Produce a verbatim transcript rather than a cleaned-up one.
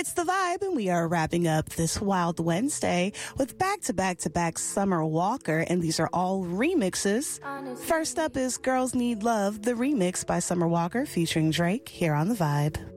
It's The Vibe, and we are wrapping up this Wild Wednesday with back-to-back-to-back Summer Walker, and these are all remixes. First up is Girls Need Love, the remix by Summer Walker featuring Drake, here on The Vibe.